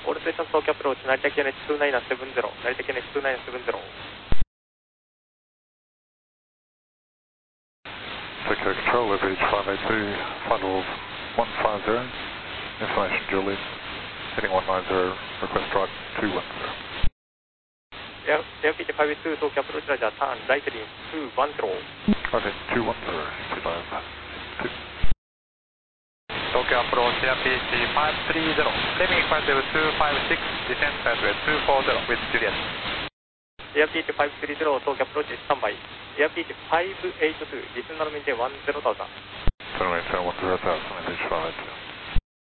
All stations Tokyo approach, Narita KNH 2970, Narita KNH 2970. Tokyo Control, leverage 582, final 150, information Juliet, heading 190, request right 210. Airfield 52, Tokyo approach, Roger, turn right heading 210. Okay, 210, 25. Tokyo approach, Airfield 530, Fleming 256, descent pathway 240 with Juliet. Airfield 530, Tokyo approach, standby. Airfield 582, listen and maintain 10,000. Turn maintain 10,000, leverage 582.